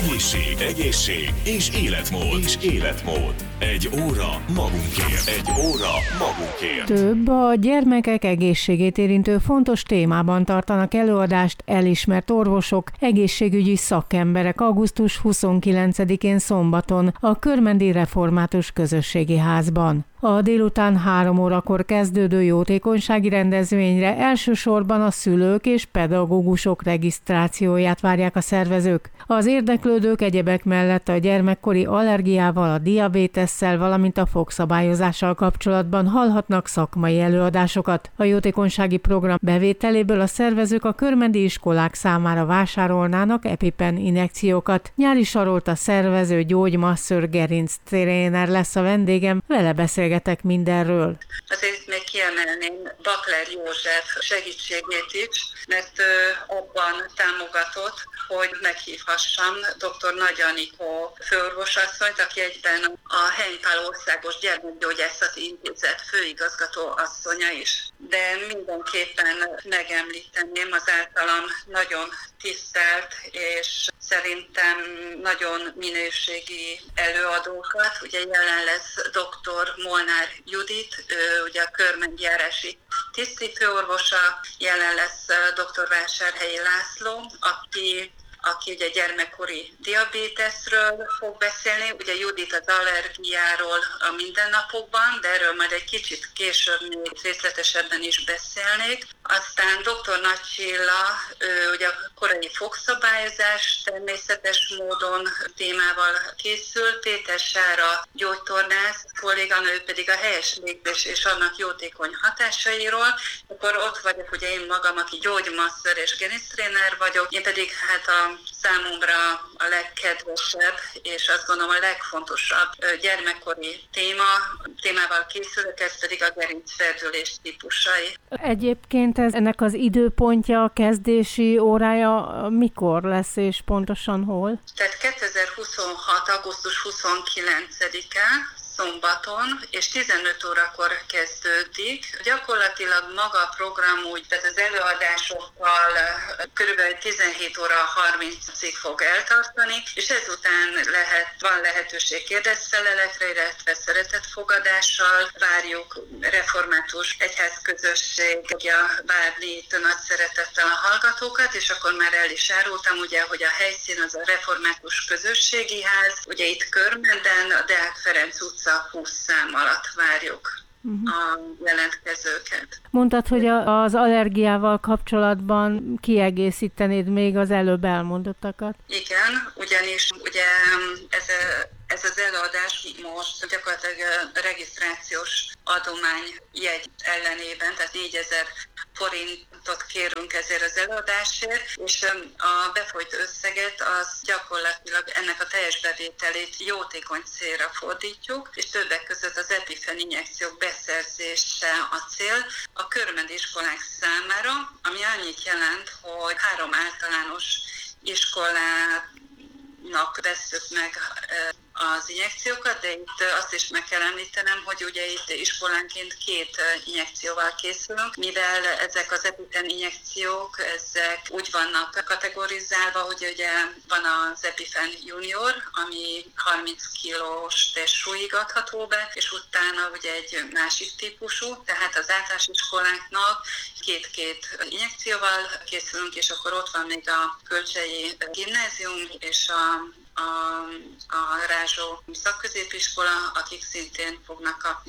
Egészség és életmód. Egy óra magunkért. Több a gyermekek egészségét érintő fontos témában tartanak előadást elismert orvosok, egészségügyi szakemberek augusztus 29-én szombaton a Körmendi Református Közösségi Házban. A délután 3 órakor kezdődő jótékonysági rendezvényre elsősorban a szülők és pedagógusok regisztrációját várják a szervezők. Az érdeklődők egyebek mellett a gyermekkori allergiával, a diabétesszel, valamint a fogszabályozással kapcsolatban hallhatnak szakmai előadásokat. A jótékonysági program bevételéből a szervezők a körmendi iskolák számára vásárolnának EpiPen injekciókat. Nyári Sarolt, a szervező gyógymasször gerinc tréner lesz a vendégem, vele beszélgetek mindenről. Azért még kiemelném Bakler József segítségét is, mert abban támogatott, hogy meghívhassam dr. Nagy Anikó főorvosasszonyt, aki egyben a Heiny Pál Országos Gyermekgyógyászati Intézet főigazgató asszonya is. De mindenképpen megemlíteném az általam nagyon tisztelt és szerintem nagyon minőségi előadókat. Ugye jelen lesz dr. Molnár Judit, ugye a Körmendi járási tisztifőorvosa, jelen lesz dr. Vásárhelyi László, aki ugye gyermekkori diabéteszről fog beszélni, ugye Judit az allergiáról a mindennapokban, de erről majd egy kicsit később még részletesebben is beszélnék. Aztán dr. Nagy Csilla, ugye a korai fogszabályozás természetes módon témával készül, Péter Sára gyógytornász kolléganő pedig a helyes légzés és annak jótékony hatásairól. Akkor ott vagyok ugye én magam, aki gyógymasször és gerinctréner vagyok, én pedig hát számomra a legkedvesebb és azt gondolom a legfontosabb gyermekkori témával készülök, ez pedig a gerincferdülés típusai. Egyébként ennek az időpontja, a kezdési órája mikor lesz és pontosan hol? Tehát 2026. augusztus 29-e, szombaton, és 15 órakor kezdődik. Gyakorlatilag maga a program úgy, tehát az előadásokkal körülbelül 17 óra 30-ig fog eltartani, és ezután van lehetőség kérdezfelelekre, illetve szeretetfogadással. Várjuk református egyházközösség, várni itt nagy szeretettel a hallgatókat, és akkor már el is árultam, ugye, hogy a helyszín az a Református Közösségi Ház, ugye itt Körmenden, a Deák Ferenc utca 20 szám alatt várjuk a jelentkezőket. Mondtad, hogy az allergiával kapcsolatban kiegészítenéd még az előbb elmondottakat. Igen, ugyanis ugye ez az előadás most gyakorlatilag a regisztrációs adományjegy ellenében, tehát 4000 forintot kérünk ezért az előadásért, és a befolyt összeget az gyakorlatilag ennek a teljes bevételét jótékony célra fordítjuk, és többek között az EpiPen injekciók beszerzése a cél a körmendi iskolák számára, ami annyit jelent, hogy 3 általános iskolának vesszük meg az injekciókat, de itt azt is meg kell említenem, hogy ugye itt iskolánként 2 injekcióval készülünk, mivel ezek az EpiPen injekciók, ezek úgy vannak kategorizálva, hogy ugye van az EpiPen Junior, ami 30 kilós testsúlyig adható be, és utána ugye egy másik típusú, tehát az általános iskoláknak 2 injekcióval készülünk, és akkor ott van még a Kölcsei Gimnázium és a Rázsó szakközépiskola, akik szintén fognak kapni